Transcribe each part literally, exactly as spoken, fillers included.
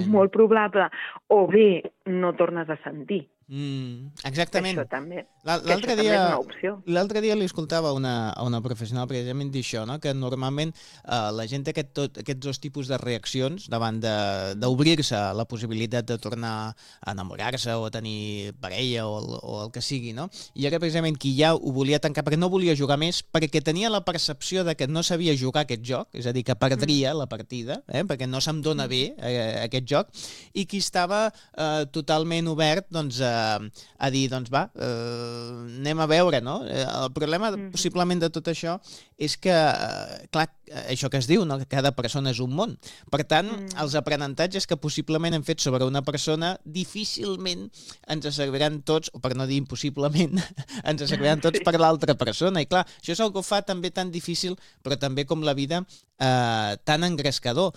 molt probable, o bé no tornes a sentir. Mm, exactament. Això també, L'al- que L'altre això també és dia, una opció. l'altre dia li escoltava a una, a una professional precisament dir això, no? Que normalment eh, la gent té aquest, tot, aquests dos tipus de reaccions davant de- d'obrir-se a la possibilitat de tornar a enamorar-se o a tenir parella o el, o el que sigui, no? I ara precisament qui ja ho volia tancar perquè no volia jugar més, perquè tenia la percepció de que no sabia jugar aquest joc, és a dir, que perdria la partida, eh? Perquè no se'm dona bé eh, aquest joc, i qui estava eh, totalment obert, doncs, a a dir, doncs va, eh, anem a veure, no? Eh, El problema, Mhm. possiblement, de tot això és que, eh, clar, això que es diu, no? Que cada persona és un món. Per tant, Mm. els aprenentatges que possiblement hem fet sobre una persona difícilment ens serviran tots, o per no dir impossiblement, ens serviran tots Sí. per l'altra persona. I clar, això és el que ho fa també tan difícil, però també com la vida eh, tan engrescador.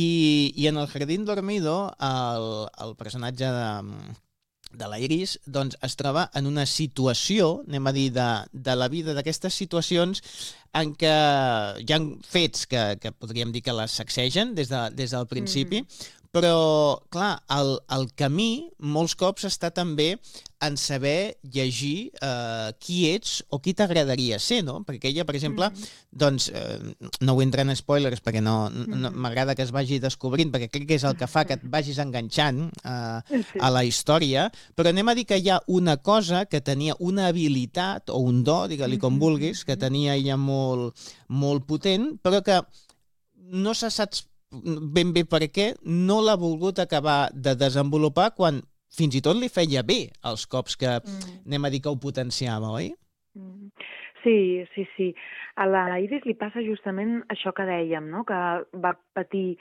I, i en el Jardín Dormido, el, el personatge de de la Iris, doncs es troba en una situació, anem a dir, de, de la vida, d'aquestes situacions en què hi ha fets que, que podríem dir que les sacsegen des, de, des del principi, però, clar, el, el camí molts cops està també en saber llegir eh, qui ets o qui t'agradaria ser, no? Perquè ella, per exemple, doncs, eh, no vull entrar en spoilers perquè no, no m'agrada que es vagi descobrint, perquè crec que és el que fa que et vagis enganxant eh, Sí. a la història, però anem a dir que hi ha una cosa que tenia una habilitat o un do, digue-li com vulguis, que tenia ella molt, molt potent, però que no se saps ben bé per què no l'ha volgut acabar de desenvolupar quan fins i tot li feia bé els cops que, Mm. anem a dir, que ho potenciava, oi? Mm. Sí, sí, sí. A la Iris li passa justament això que dèiem, no? Que va patir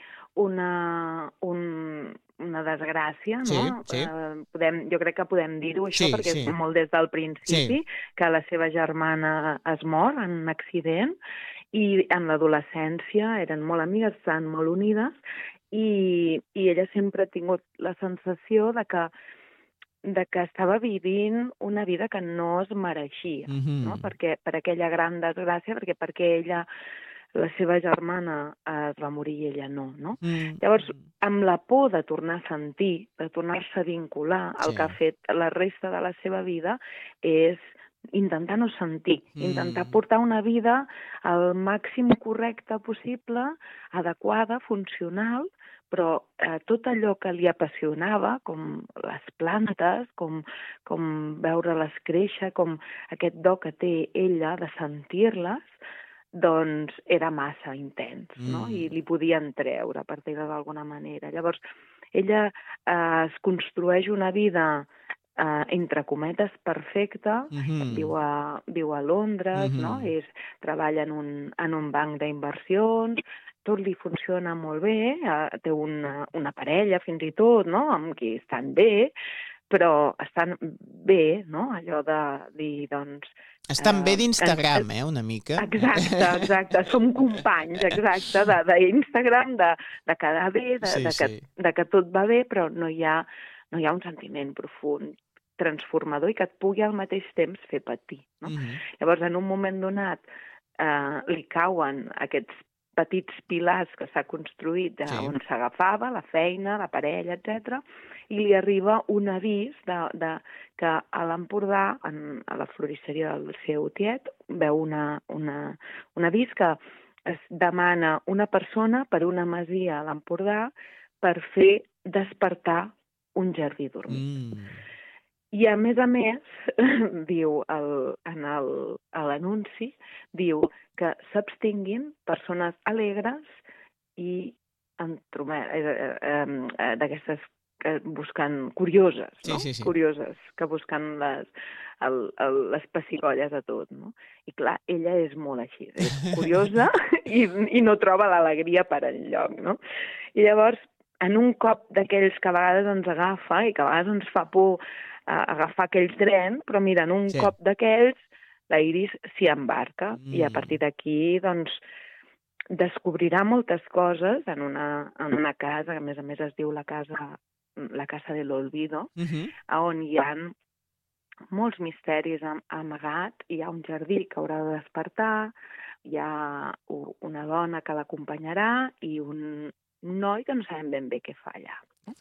una, un, una desgràcia, no? Sí, sí. Eh, podem, jo crec que podem dir-ho això, Sí, perquè sí. és molt des del principi, Sí. que la seva germana es mor en un accident, i en l'adolescència eren molt amigues, estaven molt unides, i, i ella sempre ha tingut la sensació de que de que estava vivint una vida que no es mereixia, Mhm. no? Perquè, per aquella gran desgràcia, perquè perquè ella, la seva germana, es va morir i ella no, no? Mm. Llavors, amb la por de tornar a sentir, de tornar-se a vincular, el Sí. que ha fet la resta de la seva vida és intentar no sentir, Mm. intentar portar una vida al màxim correcta possible, adequada, funcional, però eh, tot allò que li apassionava, com les plantes, com, com veure-les créixer, com aquest do que té ella de sentir-les, doncs era massa intens, no? Mm. I li podien treure, per dir-ho d'alguna manera. Llavors, ella eh, es construeix una vida, eh, entre cometes, perfecta, Mhm. viu a, viu a Londres, Mhm. no? És, treballa en un, en un banc d'inversions, tot li funciona molt bé, eh, té una, una parella fins i tot, no?, amb qui estan bé, però estan bé, no?, allò de dir, doncs... Estan bé eh, d'Instagram, ens- eh, una mica. Exacte, exacte, som companys, exacte, de- d'Instagram, de, de quedar bé, de, Sí, de, que, sí. de que tot va bé, però no hi ha, no hi ha un sentiment profund, transformador i que et pugui al mateix temps fer patir, no? Mhm. Llavors, en un moment donat, eh, li cauen aquests petits pilars que s'ha construït de Sí. on s'agafava, la feina, la parella, etcètera, i li arriba un avís de, de que a l'Empordà, en, a la florisseria del seu tiet, veu una, una, un avís que es demana una persona per una masia a l'Empordà per fer despertar un jardí dormit. Mm. I a més a més, diu el, en el, a l'anunci, diu que s'abstinguin persones alegres i entrome- eh, eh, eh, d'aquestes que buscant curioses, Sí, no? sí, sí. Curioses, que busquen les, el, el, les pessigolles a tot, no? I clar, ella és molt així, és curiosa i, i no troba l'alegria per enlloc, no? I llavors, en un cop d'aquells que a vegades ens agafa i que a vegades ens fa por a agafar aquell tren, però mira, en un Sí. cop d'aquells, la Iris s'hi embarca Mm. i a partir d'aquí, doncs, descobrirà moltes coses en una, en una casa, que a més a més es diu la casa, la casa de l'Olvido, Mhm. on hi ha molts misteris am- amagats, hi ha un jardí que haurà de despertar, hi ha u- una dona que l'acompanyarà i un noi que no sabem ben bé què fa allà.